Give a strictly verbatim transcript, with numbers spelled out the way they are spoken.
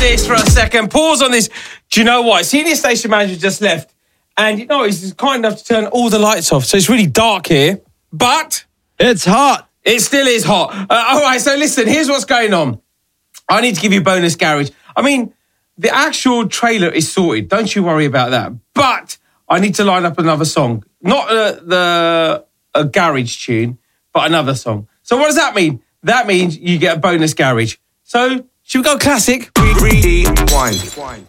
this for a second. Pause on this. Do you know what? Senior station manager just left. And you know, he's kind enough to turn all the lights off. So it's really dark here. But it's hot. It still is hot. Uh, all right, so listen, here's what's going on. I need to give you bonus garage. I mean, the actual trailer is sorted. Don't you worry about that. But I need to line up another song. Not uh, the a garage tune, but another song. So what does that mean? That means you get a bonus garage. So should we go classic? Rewind.